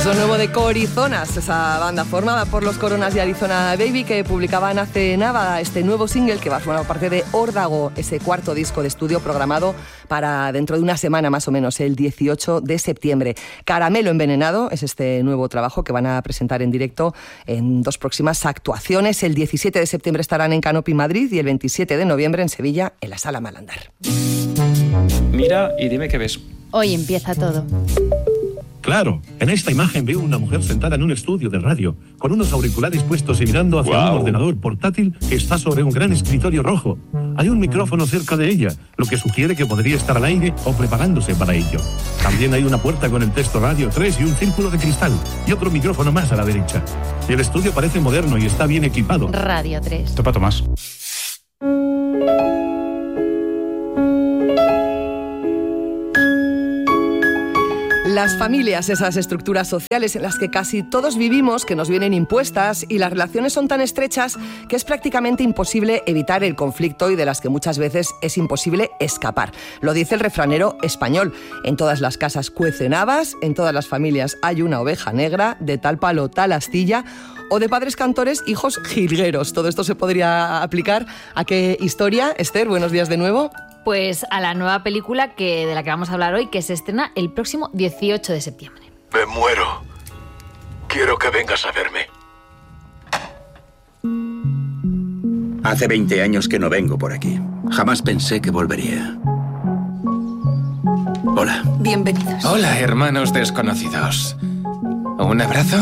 Es lo nuevo de Corizonas, esa banda formada por los Coronas y Arizona Baby, que publicaban hace nada este nuevo single que va a formar parte de Órdago, ese cuarto disco de estudio programado para dentro de una semana más o menos, el 18 de septiembre. Caramelo envenenado es este nuevo trabajo que van a presentar en directo en 2 próximas actuaciones. El 17 de septiembre estarán en Canopy Madrid y el 27 de noviembre en Sevilla, en la Sala Malandar. Mira y dime qué ves. Hoy empieza todo. Claro, en esta imagen veo una mujer sentada en un estudio de radio, con unos auriculares puestos y mirando hacia un ordenador portátil que está sobre un gran escritorio rojo. Hay un micrófono cerca de ella, lo que sugiere que podría estar al aire o preparándose para ello. También hay una puerta con el texto Radio 3 y un círculo de cristal, y otro micrófono más a la derecha. El estudio parece moderno y está bien equipado. Radio 3. Topa Tomás. Las familias, esas estructuras sociales en las que casi todos vivimos, que nos vienen impuestas, y las relaciones son tan estrechas que es prácticamente imposible evitar el conflicto y de las que muchas veces es imposible escapar. Lo dice el refranero español. En todas las casas cuecen habas, en todas las familias hay una oveja negra, de tal palo tal astilla, o de padres cantores, hijos jilgueros. Todo esto se podría aplicar ¿a qué historia? Esther, buenos días de nuevo. Pues a la nueva película de la que vamos a hablar hoy, que se estrena el próximo 18 de septiembre. Me muero. Quiero que vengas a verme. Hace 20 años que no vengo por aquí. Jamás pensé que volvería. Hola. Bienvenidos. Hola, hermanos desconocidos. ¿Un abrazo?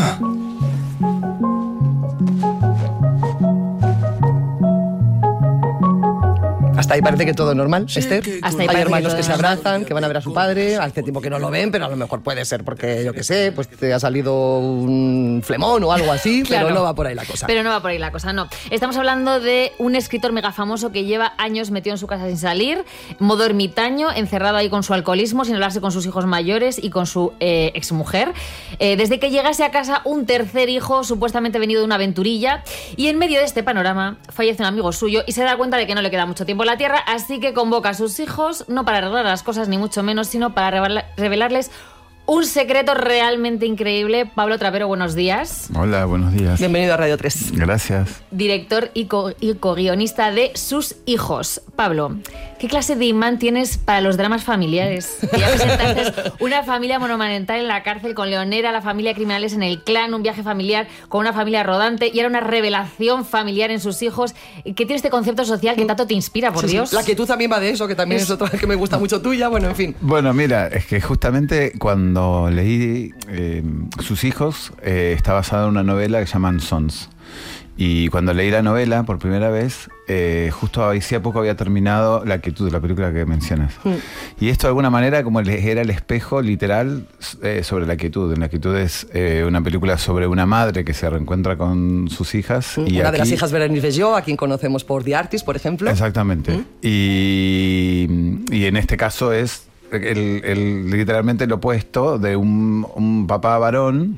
Hasta ahí parece que todo normal, Esther. Hasta ahí hay parece hermanos que se normal. abrazan, que van a ver a su padre. Hace tiempo que no lo ven, pero a lo mejor puede ser porque, yo qué sé, pues te ha salido un flemón o algo así, Claro. pero no va por ahí la cosa. Pero no va por ahí la cosa, no. Estamos hablando de un escritor mega famoso que lleva años metido en su casa sin salir, modo ermitaño, encerrado ahí con su alcoholismo, sin hablarse con sus hijos mayores y con su exmujer. Desde que llegase a casa un tercer hijo, supuestamente venido de una aventurilla, y en medio de este panorama fallece un amigo suyo y se da cuenta de que no le queda mucho tiempo en la tierra, así que convoca a sus hijos, no para arreglar las cosas ni mucho menos, sino para revelarles un secreto realmente increíble. Pablo Trapero, buenos días. Hola, buenos días. Bienvenido a Radio 3. Gracias. Director y co-guionista de Sus hijos. Pablo, ¿qué clase de imán tienes para los dramas familiares? Que ya presentaste una familia monomarental en la cárcel con Leonera, la familia criminales en el clan, un viaje familiar con una familia rodante y ahora una revelación familiar en sus hijos. ¿Qué tiene este concepto social que tanto te inspira, por Sí, Dios? sí. La quietud también va de eso, que también es otra que me gusta mucho tuya. Bueno, en fin. Bueno, mira, es que justamente cuando leí Sus hijos, está basada en una novela que se llama Sons. Y cuando leí la novela por primera vez, justo hacía poco había terminado La quietud, la película que mencionas. Y esto de alguna manera como era el espejo literal sobre La quietud. La quietud es una película sobre una madre que se reencuentra con sus hijas. Y una aquí, de las hijas Berenice Bejo, a quien conocemos por The Artist, por ejemplo. Exactamente. Y en este caso es literalmente lo opuesto de un papá varón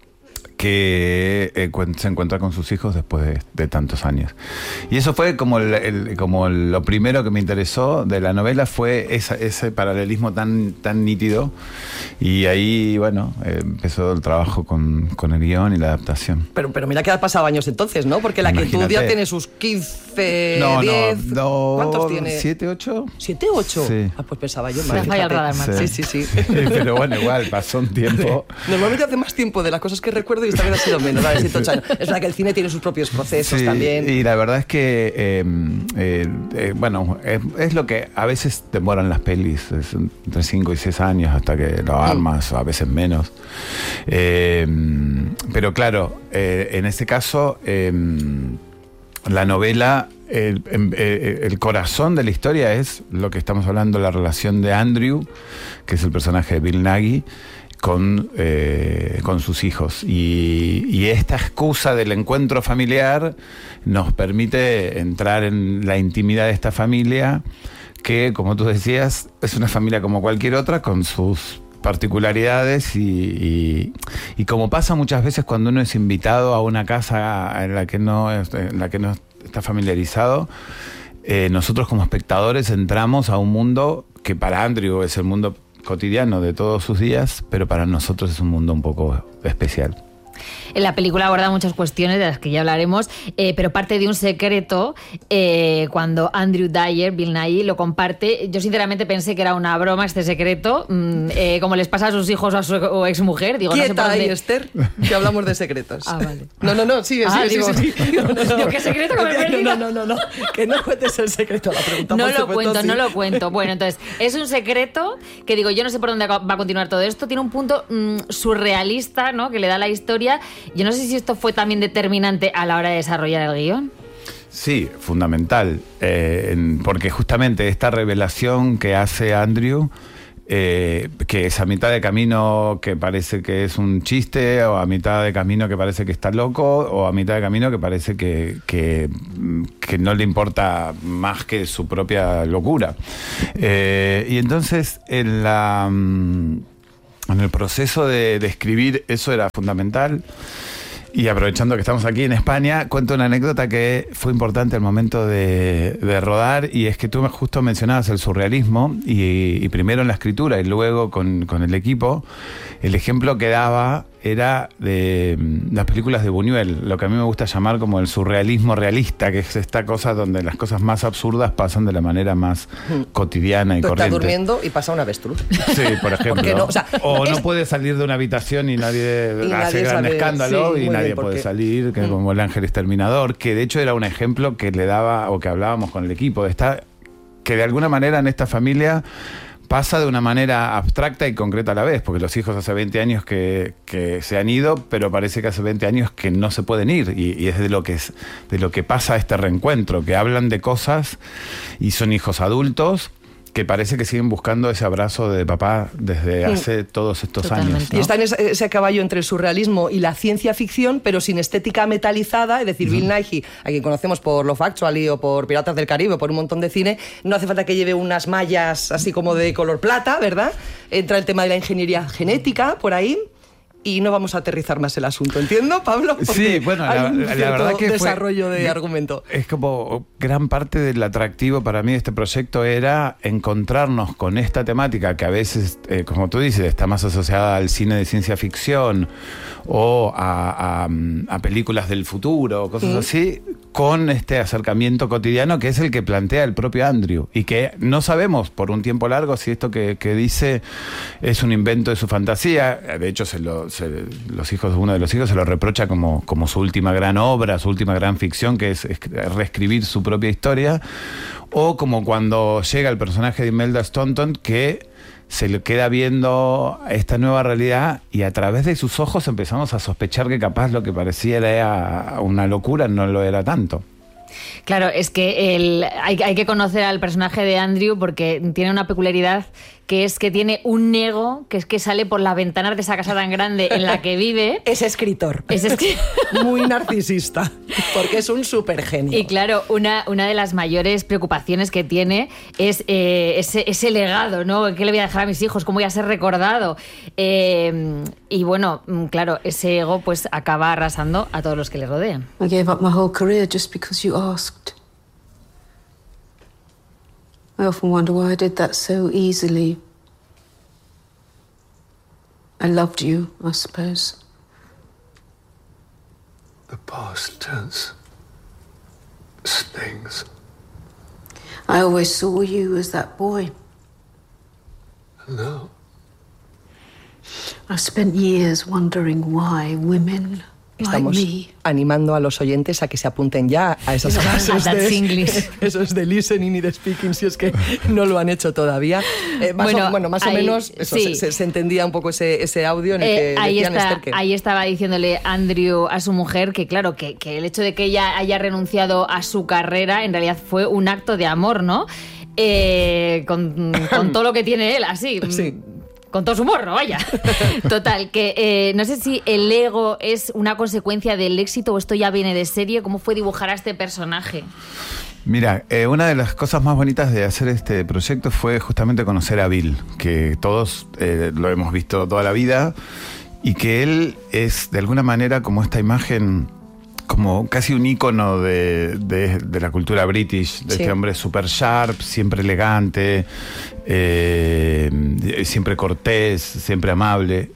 que se encuentra con sus hijos después de tantos años. Y eso fue como lo primero que me interesó de la novela, fue ese paralelismo tan nítido. Y ahí, bueno, empezó el trabajo con el guión y la adaptación. Pero mira que ha pasado años entonces, ¿no? Porque La quietud ya tiene sus 15, 10... No, ¿Cuántos tiene? 7, 8. ¿7, 8? Sí. Ah, pues pensaba yo Se más. me falla el radar, fíjate. macho. Sí. Pero bueno, igual, pasó un tiempo. Normalmente hace más tiempo de las cosas que recuerdo y esta vez ha sido menos, ¿vale? 7, 8 años. Es verdad que el cine tiene sus propios procesos también. Y la verdad es que, bueno, es lo que a veces demoran las pelis, es entre 5 y 6 años hasta que lo armas, o a veces menos. Pero claro, en este caso, la novela, el corazón de la historia es lo que estamos hablando, la relación de Andrew, que es el personaje de Bill Nighy, con sus hijos. Y esta excusa del encuentro familiar nos permite entrar en la intimidad de esta familia, que, como tú decías, es una familia como cualquier otra, con sus particularidades y como pasa muchas veces cuando uno es invitado a una casa en la que no está familiarizado, nosotros como espectadores entramos a un mundo que para Andrew es el mundo cotidiano de todos sus días, pero para nosotros es un mundo un poco especial. En la película aborda muchas cuestiones de las que ya hablaremos, pero parte de un secreto cuando Andrew Dyer, Bill Nighy, lo comparte. Yo sinceramente pensé que era una broma este secreto, como les pasa a sus hijos o a su exmujer. Digo, quieta no sé por dónde... ahí, Esther, que hablamos de secretos. Ah, vale. No, sigue. Sí. Digo, ¿qué secreto que me he perdido? No, que no cuentes el secreto. La pregunta no lo cuento. Bueno, entonces, es un secreto que digo, yo no sé por dónde va a continuar todo esto. Tiene un punto surrealista, ¿no?, que le da la historia. Yo no sé si esto fue también determinante a la hora de desarrollar el guión. Sí, fundamental, porque justamente esta revelación que hace Andrew, que es a mitad de camino que parece que es un chiste, o a mitad de camino que parece que está loco, o a mitad de camino que parece que no le importa más que su propia locura. Y entonces en el proceso de escribir eso era fundamental. Y aprovechando que estamos aquí en España, cuento una anécdota que fue importante al momento de rodar, y es que tú justo mencionabas el surrealismo, y primero en la escritura y luego con el equipo, el ejemplo que daba era de las películas de Buñuel, lo que a mí me gusta llamar como el surrealismo realista, que es esta cosa donde las cosas más absurdas pasan de la manera más cotidiana y Tú corriente. estás durmiendo y pasa un avestruz. Sí, por ejemplo. No, o sea, no puede salir de una habitación y nadie hace gran sabe, escándalo, sí, y nadie puede salir, que como el ángel exterminador, que de hecho era un ejemplo que le daba, o que hablábamos con el equipo, que de alguna manera en esta familia pasa de una manera abstracta y concreta a la vez, porque los hijos hace 20 años que se han ido, pero parece que hace 20 años que no se pueden ir, y es de lo que pasa este reencuentro, que hablan de cosas y son hijos adultos que parece que siguen buscando ese abrazo de papá desde hace todos estos años, ¿no? Y está en ese caballo entre el surrealismo y la ciencia ficción, pero sin estética metalizada, es decir, Bill Nighy, a quien conocemos por Love Actually o por Piratas del Caribe o por un montón de cine, no hace falta que lleve unas mallas así como de color plata, ¿verdad? Entra el tema de la ingeniería genética por ahí. Y no vamos a aterrizar más el asunto, ¿entiendo, Pablo? Porque sí, bueno, la verdad que desarrollo de argumento. Es como gran parte del atractivo para mí de este proyecto era encontrarnos con esta temática que a veces, como tú dices, está más asociada al cine de ciencia ficción o a películas del futuro, cosas así, con este acercamiento cotidiano que es el que plantea el propio Andrew, y que no sabemos por un tiempo largo si esto que dice es un invento de su fantasía. De hecho, uno de los hijos se lo reprocha como su última gran obra, su última gran ficción, que es reescribir su propia historia, o como cuando llega el personaje de Imelda Staunton, que se le queda viendo esta nueva realidad, y a través de sus ojos empezamos a sospechar que capaz lo que parecía era una locura no lo era tanto. Claro, es que hay que conocer al personaje de Andrew, porque tiene una peculiaridad, que es que tiene un ego que es que sale por las ventanas de esa casa tan grande en la que vive. Es escritor. Muy narcisista, porque es un supergenio. Y claro, una de las mayores preocupaciones que tiene es ese legado, ¿no? ¿Qué le voy a dejar a mis hijos? ¿Cómo voy a ser recordado? Y bueno, claro, ese ego pues acaba arrasando a todos los que le rodean. I gave up my whole career just because you asked. I often wonder why I did that so easily. I loved you, I suppose. The past tense stings. I always saw you as that boy. No. I've spent years wondering why women Estamos animando a los oyentes a que se apunten ya a esas clases eso es de listening y de speaking, si es que no lo han hecho todavía. Más o menos eso, sí. se entendía un poco ese audio en el que decían Esther que... Ahí estaba diciéndole Andrew a su mujer que claro, que el hecho de que ella haya renunciado a su carrera en realidad fue un acto de amor, ¿no? Con todo lo que tiene él, así... Sí. Con todo su morro, vaya. Total, que no sé si el ego es una consecuencia del éxito o esto ya viene de serie. ¿Cómo fue dibujar a este personaje? Mira, una de las cosas más bonitas de hacer este proyecto fue justamente conocer a Bill, que todos lo hemos visto toda la vida, y que él es de alguna manera como esta imagen como casi un ícono de la cultura british, de este hombre super sharp, siempre elegante, siempre cortés, siempre amable.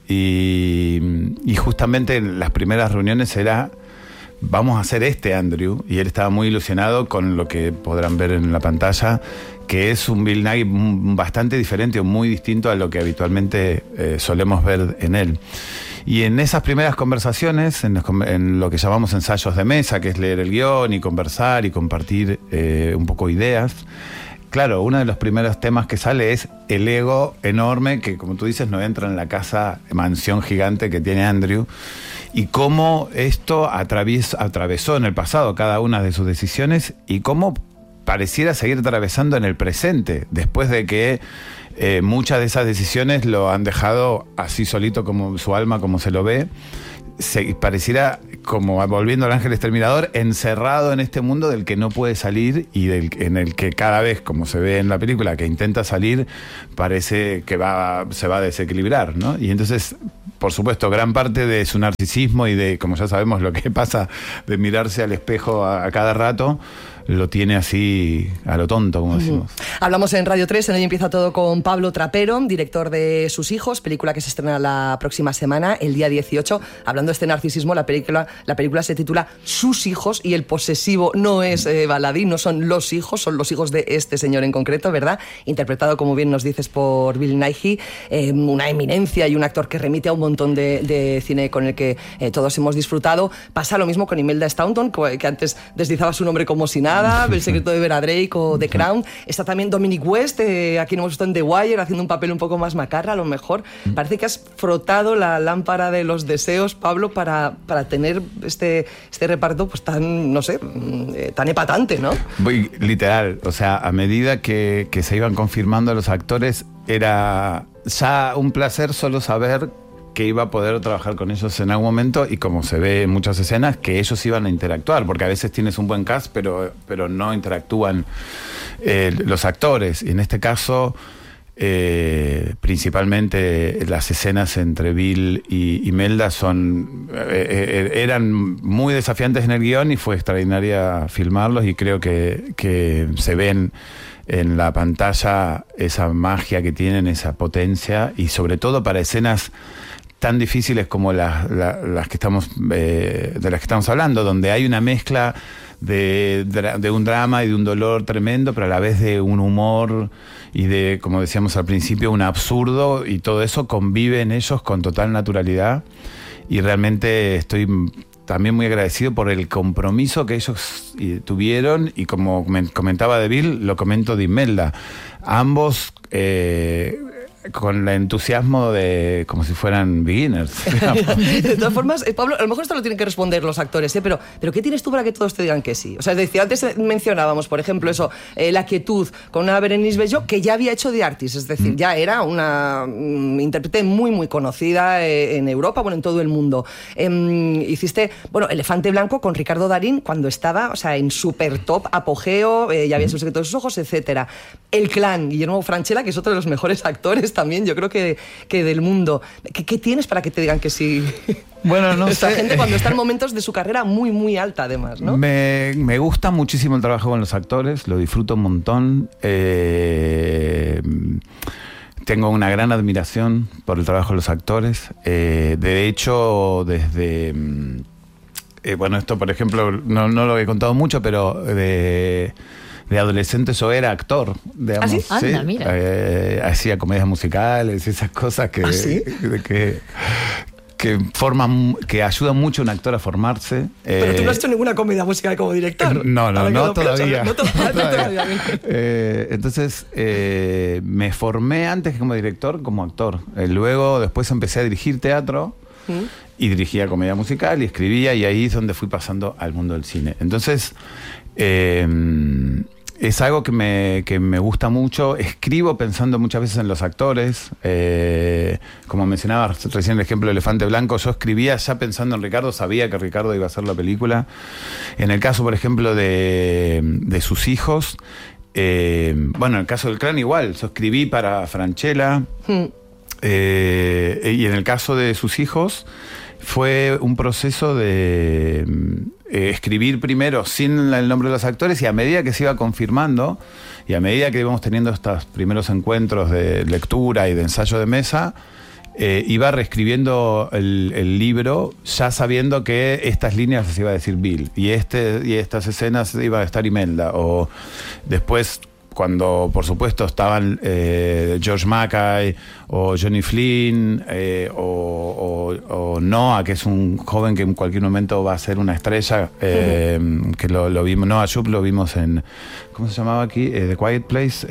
Y justamente en las primeras reuniones era: vamos a hacer Andrew, y él estaba muy ilusionado con lo que podrán ver en la pantalla, que es un Bill Nighy bastante diferente o muy distinto a lo que habitualmente solemos ver en él. Y en esas primeras conversaciones, en lo que llamamos ensayos de mesa, que es leer el guión y conversar y compartir un poco ideas, claro, uno de los primeros temas que sale es el ego enorme que, como tú dices, no entra en la mansión gigante que tiene Andrew, y cómo esto atravesó en el pasado cada una de sus decisiones, y cómo pareciera seguir atravesando en el presente, después de que muchas de esas decisiones lo han dejado así solito, como su alma, como se lo ve. Pareciera, como volviendo al ángel exterminador, encerrado en este mundo del que no puede salir, y en el que cada vez, como se ve en la película, que intenta salir, parece que se va a desequilibrar, ¿no? Y entonces, por supuesto, gran parte de su narcisismo y de, como ya sabemos, lo que pasa de mirarse al espejo a cada rato, lo tiene así a lo tonto, como decimos. Hablamos en Radio 3, en Hoy Empieza Todo, con Pablo Trapero, director de Sus hijos, película que se estrena la próxima semana, el día 18. Hablando de este narcisismo, la película se titula Sus hijos, y el posesivo no es baladí, no son los hijos, son los hijos de este señor en concreto, ¿verdad? Interpretado, como bien nos dices, por Bill Nighy, una eminencia y un actor que remite a un montón de cine con el que todos hemos disfrutado. Pasa lo mismo con Imelda Staunton, que antes deslizaba su nombre como si nada, El secreto de Vera Drake o The Crown. Está también Dominic West, aquí no hemos visto en The Wire, haciendo un papel un poco más macarra, a lo mejor. Parece que has frotado la lámpara de los deseos, Pablo, para tener este reparto pues tan, no sé, tan epatante, ¿no? Literal, o sea, a medida que se iban confirmando los actores, era ya un placer solo saber que iba a poder trabajar con ellos en algún momento, y como se ve en muchas escenas, que ellos iban a interactuar, porque a veces tienes un buen cast, pero no interactúan los actores. Y en este caso, principalmente las escenas entre Bill y Imelda eran muy desafiantes en el guión, y fue extraordinaria filmarlos, y creo que se ven en la pantalla esa magia que tienen, esa potencia, y sobre todo para escenas tan difíciles como las que estamos de las que estamos hablando, donde hay una mezcla de un drama y de un dolor tremendo, pero a la vez de un humor y de, como decíamos al principio, un absurdo, y todo eso convive en ellos con total naturalidad. Y realmente estoy también muy agradecido por el compromiso que ellos tuvieron, y como comentaba de Bill, lo comento de Imelda. Ambos con el entusiasmo de como si fueran beginners. De todas formas, Pablo, a lo mejor esto lo tienen que responder los actores, pero ¿qué tienes tú para que todos te digan que sí? O sea, es decir, antes mencionábamos, por ejemplo, eso, la quietud con una Berenice Bejo, que ya había hecho The Artist, es decir, ya era una intérprete muy, muy conocida en Europa, bueno, en todo el mundo. Hiciste, bueno, Elefante Blanco con Ricardo Darín cuando estaba, o sea, en super top, apogeo, ya había El secreto de sus ojos, etcétera. El Clan, Guillermo Francella, que es otro de los mejores actores también, yo creo que del mundo. ¿Qué tienes para que te digan que sí? Bueno, no Esta sé. gente cuando está en momentos de su carrera muy, muy alta, además, ¿no? Me gusta muchísimo el trabajo con los actores, lo disfruto un montón. Tengo una gran admiración por el trabajo de los actores. De hecho, desde... bueno, esto, por ejemplo, no lo he contado mucho, pero de adolescente yo era actor, digamos. ¿Ah, sí? Anda, mira. Hacía comedias musicales, esas cosas que... ¿Ah, sí? que ayudan mucho a un actor a formarse. Pero tú no has hecho ninguna comedia musical como director. No, todavía. No todavía. Entonces, me formé antes que como director, como actor. Luego, después empecé a dirigir teatro y dirigía comedia musical y escribía, y ahí es donde fui pasando al mundo del cine. Entonces, es algo que me gusta mucho. Escribo pensando muchas veces en los actores. Como mencionaba recién el ejemplo de Elefante Blanco, yo escribía ya pensando en Ricardo, sabía que Ricardo iba a hacer la película. En el caso, por ejemplo, de Sus hijos, bueno, en el caso del Clan igual, yo escribí para Francella. Y en el caso de Sus hijos, fue un proceso de escribir primero sin el nombre de los actores, y a medida que se iba confirmando y a medida que íbamos teniendo estos primeros encuentros de lectura y de ensayo de mesa, iba reescribiendo el libro ya sabiendo que estas líneas las iba a decir Bill y estas escenas iba a estar Imelda, o después cuando por supuesto estaban George Mackay o Johnny Flynn o Noah, que es un joven que en cualquier momento va a ser una estrella, que lo vimos, Noah Jupe lo vimos en, ¿cómo se llamaba aquí? The Quiet Place,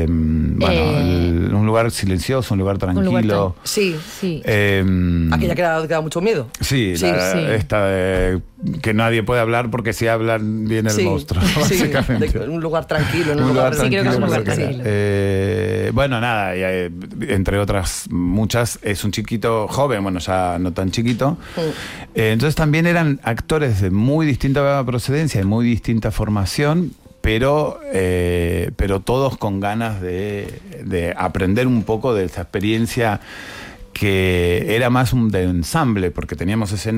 un lugar silencioso, un lugar tranquilo. Sí. Aquella que da mucho miedo. Sí. Esta que nadie puede hablar porque si hablan viene el monstruo, básicamente. Un lugar tranquilo. Un lugar tranquilo. Sí, creo que es un lugar tranquilo. Bueno, nada, entre otras muchas, es un chiquito joven, bueno, ya no tan chiquito. Entonces también eran actores de muy distinta procedencia y muy distinta formación, pero todos con ganas de aprender un poco de esa experiencia que era más de ensamble, porque teníamos escenas